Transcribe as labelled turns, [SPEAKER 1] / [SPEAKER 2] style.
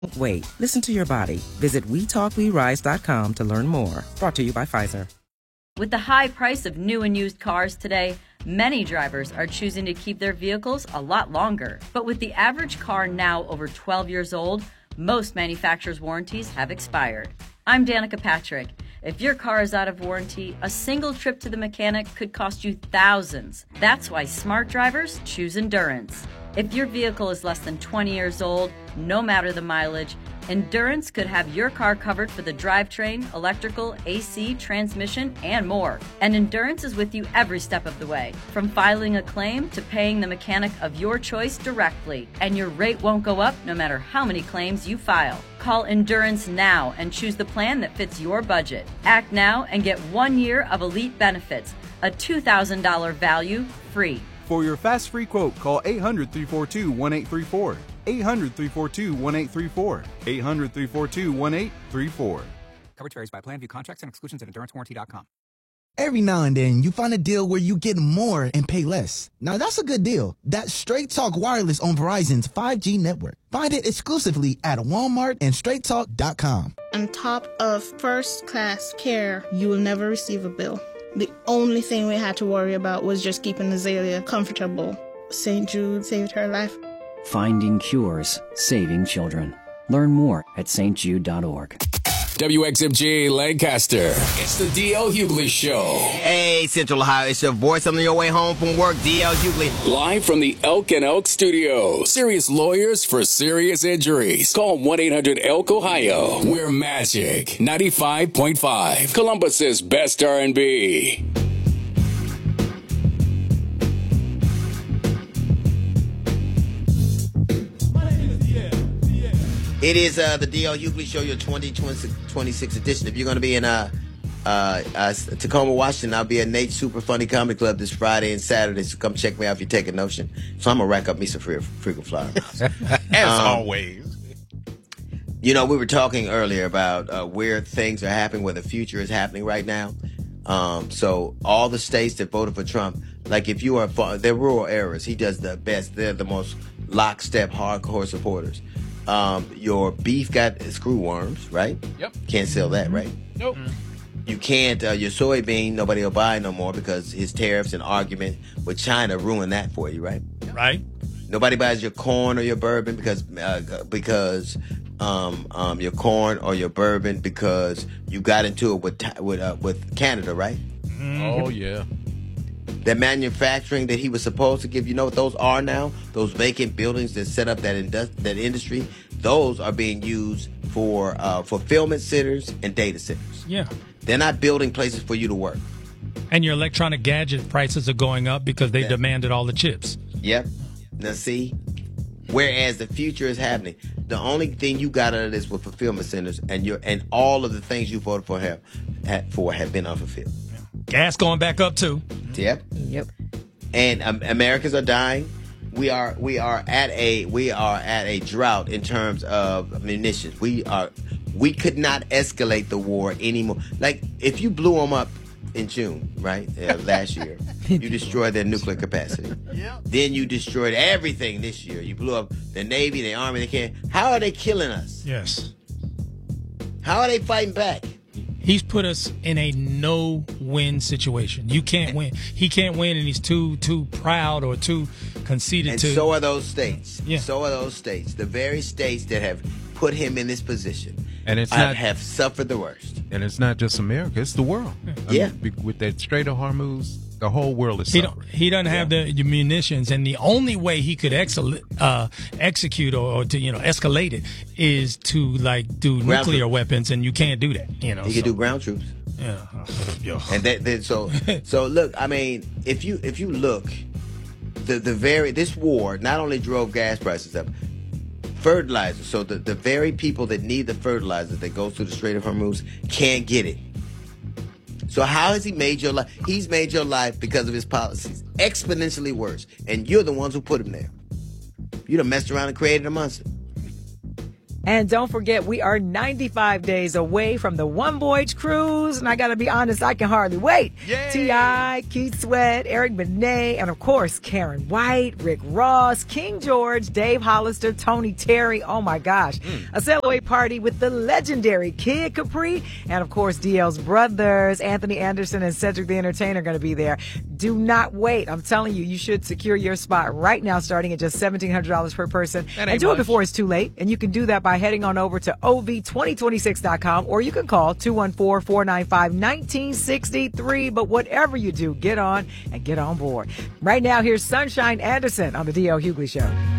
[SPEAKER 1] Wait, listen to your body. Visit WeTalkWeRise.com to learn more. Brought to you by Pfizer.
[SPEAKER 2] With the high price of new and used cars today, many drivers are choosing to keep their vehicles a lot longer. But with the average car now over 12 years old, most manufacturers' warranties have expired. I'm Danica Patrick. If your car is out of warranty, a single trip to the mechanic could cost you thousands. That's why smart drivers choose Endurance. If your vehicle is less than 20 years old, no matter the mileage, Endurance could have your car covered for the drivetrain, electrical, AC, transmission, and more. And Endurance is with you every step of the way, from filing a claim to paying the mechanic of your choice directly. And your rate won't go up no matter how many claims you file. Call Endurance now and choose the plan that fits your budget. Act now and get 1 year of elite benefits, a $2,000 value free.
[SPEAKER 3] For your fast free quote, call 800-342-1834. 800-342-1834. 800-342-1834.
[SPEAKER 4] Coverage varies by plan. View contracts and exclusions at EnduranceWarranty.com.
[SPEAKER 5] Every now and then, you find a deal where you get more and pay less. Now, that's a good deal. That's Straight Talk Wireless on Verizon's 5G network. Find it exclusively at Walmart and StraightTalk.com.
[SPEAKER 6] On top of first-class care, you will never receive a bill. The only thing we had to worry about was just keeping Azalea comfortable. St. Jude saved her life.
[SPEAKER 7] Finding cures, saving children. Learn more at stjude.org.
[SPEAKER 8] WXMG Lancaster. It's the D.L. Hughley Show.
[SPEAKER 9] Hey, Central Ohio, it's your voice on your way home from work, D.L. Hughley.
[SPEAKER 8] Live from the Elk and Elk Studio. Serious lawyers for serious injuries. Call 1-800-ELK-OHIO. We're Magic 95.5. Columbus's best R&B.
[SPEAKER 9] It is the D.L. Hughley Show, your 2026 edition. If you're going to be in Tacoma, Washington, I'll be at Nate's Super Funny Comedy Club this Friday and Saturday, so come check me out if you take a notion. So I'm going to rack up me some frequent flyer miles.
[SPEAKER 10] As always.
[SPEAKER 9] You know, we were talking earlier about where things are happening, where the future is happening right now. So all the states that voted for Trump, like if you are, they're rural areas. He does the best. They're the most lockstep, hardcore supporters. Your beef got screw worms, right?
[SPEAKER 10] Yep.
[SPEAKER 9] Can't sell that, right?
[SPEAKER 10] Nope.
[SPEAKER 9] You can't, your soybean, nobody will buy no more because his tariffs and argument with China ruined that for you, right?
[SPEAKER 10] Right.
[SPEAKER 9] Nobody buys your corn or your bourbon because your corn or your bourbon because you got into it with Canada, right?
[SPEAKER 10] Oh, yeah.
[SPEAKER 9] The manufacturing that he was supposed to give, you know what those are now? Those vacant buildings that set up that industry, those are being used for fulfillment centers and data centers.
[SPEAKER 11] Yeah.
[SPEAKER 9] They're not building places for you to work.
[SPEAKER 11] And your electronic gadget prices are going up because they demanded all the chips.
[SPEAKER 9] Yep. Now see, whereas the future is happening, the only thing you got out of this with fulfillment centers and all of the things you voted for have been unfulfilled.
[SPEAKER 11] Gas going back up too.
[SPEAKER 9] Yep. And Americans are dying. We are at a drought in terms of munitions. We could not escalate the war anymore. Like if you blew them up in June, right, last year, you destroyed their nuclear capacity. Then you destroyed everything this year. You blew up the Navy, the Army. How are they killing us?
[SPEAKER 11] Yes.
[SPEAKER 9] How are they fighting back?
[SPEAKER 11] He's put us in a no-win situation. You can't win. He can't win, and he's too proud or too conceited.
[SPEAKER 9] And so are those states.
[SPEAKER 11] Yeah.
[SPEAKER 9] So are those states. The very states that have put him in this position
[SPEAKER 12] and
[SPEAKER 9] have suffered the worst.
[SPEAKER 12] And it's not just America; it's the world.
[SPEAKER 9] Yeah.
[SPEAKER 12] I mean, with that Strait of Hormuz, the whole world is suffering.
[SPEAKER 11] He doesn't have the munitions, and the only way he could execute or to escalate it is to do
[SPEAKER 9] ground
[SPEAKER 11] nuclear
[SPEAKER 9] troops.
[SPEAKER 11] weapons, and you can't do that.
[SPEAKER 9] He could do ground troops.
[SPEAKER 11] Yeah.
[SPEAKER 9] And so look. I mean, if you look, this war not only drove gas prices up, fertilizer. So the very people that need the fertilizer that goes through the Strait of Hormuz can't get it. So how has he made your life? He's made your life because of his policies exponentially worse, and you're the ones who put him there. You done messed around and created a monster.
[SPEAKER 13] And don't forget, we are 95 days away from the One Voyage Cruise. And I got to be honest, I can hardly wait. T.I., Keith Sweat, Eric Benet, and of course, Karen White, Rick Ross, King George, Dave Hollister, Tony Terry. Oh my gosh. A celebrate party with the legendary Kid Capri. And of course, DL's brothers, Anthony Anderson and Cedric the Entertainer are going to be there. Do not wait. I'm telling you, you should secure your spot right now, starting at just $1,700 per person. And do it before it's too late. And you can do that by heading on over to ov2026.com, or you can call 214-495-1963. But whatever you do, get on and get on board. Right now, here's Sunshine Anderson on the D.L. Hughley Show.